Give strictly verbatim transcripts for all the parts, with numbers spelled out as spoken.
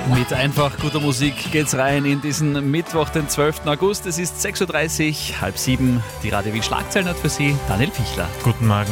Mit einfach guter Musik geht's rein in diesen Mittwoch, den zwölften August. Es ist sechs Uhr dreißig, halb sieben. Die Radio Wien Schlagzeilen hat für Sie Daniel Pichler. Guten Morgen.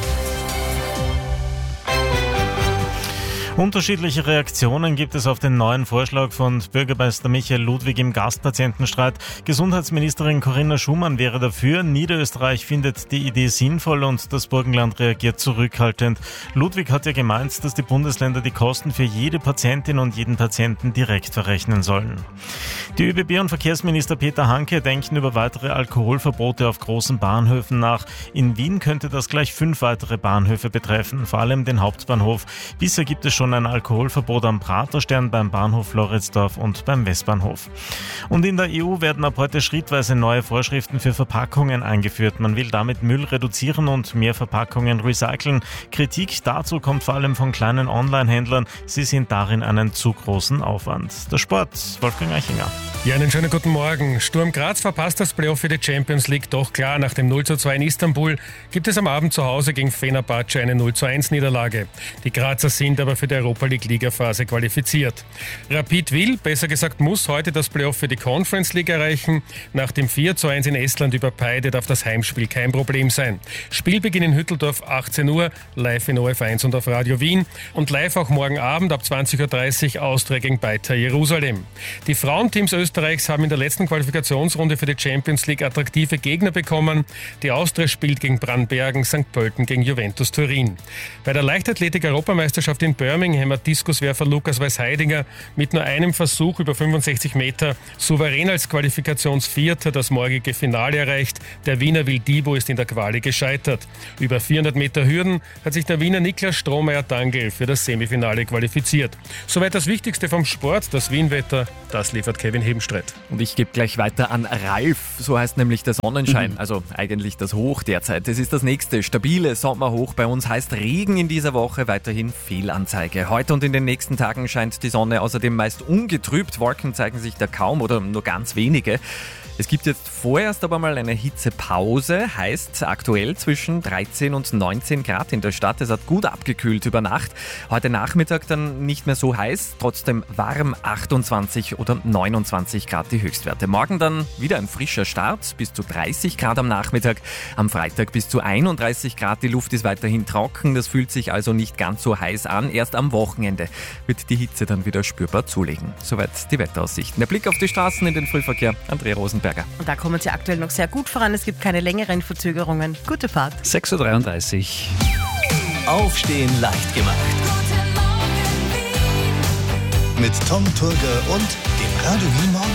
Unterschiedliche Reaktionen gibt es auf den neuen Vorschlag von Bürgermeister Michael Ludwig im Gastpatientenstreit. Gesundheitsministerin Corinna Schumann wäre dafür. Niederösterreich findet die Idee sinnvoll und das Burgenland reagiert zurückhaltend. Ludwig hat ja gemeint, dass die Bundesländer die Kosten für jede Patientin und jeden Patienten direkt verrechnen sollen. Die ÖBB und Verkehrsminister Peter Hanke denken über weitere Alkoholverbote auf großen Bahnhöfen nach. In Wien könnte das gleich fünf weitere Bahnhöfe betreffen, vor allem den Hauptbahnhof. Bisher gibt es schon ein Alkoholverbot am Praterstern, beim Bahnhof Floridsdorf und beim Westbahnhof. Und in der E U werden ab heute schrittweise neue Vorschriften für Verpackungen eingeführt. Man will damit Müll reduzieren und mehr Verpackungen recyceln. Kritik dazu kommt vor allem von kleinen Online-Händlern. Sie sehen darin einen zu großen Aufwand. Der Sport, Wolfgang Eichinger. Ja, einen schönen guten Morgen. Sturm Graz verpasst das Playoff für die Champions League doch klar. Nach dem null zu zwei in Istanbul gibt es am Abend zu Hause gegen Fenerbahce eine null zu eins Niederlage. Die Grazer sind aber für die Europa League Ligaphase qualifiziert. Rapid will, besser gesagt muss, heute das Playoff für die Conference League erreichen. Nach dem vier zu eins in Estland über Peide darf das Heimspiel kein Problem sein. Spielbeginn in Hütteldorf achtzehn Uhr, live in O F eins und auf Radio Wien und live auch morgen Abend ab zwanzig Uhr dreißig Austria gegen Beitar Jerusalem. Die Frauenteams Österreichs haben in der letzten Qualifikationsrunde für die Champions League attraktive Gegner bekommen. Die Austria spielt gegen Brannbergen, Sankt Pölten gegen Juventus Turin. Bei der Leichtathletik-Europameisterschaft in Birmingham hat Diskuswerfer Lukas Weißheidinger mit nur einem Versuch über fünfundsechzig Meter souverän als Qualifikationsvierter das morgige Finale erreicht. Der Wiener Wildibo ist in der Quali gescheitert. Über vierhundert Meter Hürden hat sich der Wiener Niklas Strohmeier-Dangl für das Semifinale qualifiziert. Soweit das Wichtigste vom Sport, das Wienwetter, das liefert Kevin Hebenstreit. Und ich gebe gleich weiter an Ralf, so heißt nämlich der Sonnenschein, mhm. also eigentlich das Hoch derzeit. Das ist das nächste stabile Sommerhoch. Bei uns heißt Regen in dieser Woche, weiterhin Fehlanzeige. Heute und in den nächsten Tagen scheint die Sonne außerdem meist ungetrübt. Wolken zeigen sich da kaum oder nur ganz wenige. Es gibt jetzt vorerst aber mal eine Hitzepause, heißt aktuell zwischen dreizehn und neunzehn Grad in der Stadt. Es hat gut abgekühlt über Nacht. Heute Nachmittag dann nicht mehr so heiß, trotzdem warm, achtundzwanzig oder neunundzwanzig Grad die Höchstwerte. Morgen dann wieder ein frischer Start, bis zu dreißig Grad am Nachmittag. Am Freitag bis zu einunddreißig Grad, die Luft ist weiterhin trocken, das fühlt sich also nicht ganz so heiß an. Erst am Wochenende wird die Hitze dann wieder spürbar zulegen. Soweit die Wetteraussichten. Der Blick auf die Straßen in den Frühverkehr, Andrea Rosenberger. Und da kommen Sie aktuell noch sehr gut voran. Es gibt keine längeren Verzögerungen. Gute Fahrt. sechs Uhr dreiunddreißig. Aufstehen leicht gemacht. Mit Tom Turger und dem Radio Wien Morgen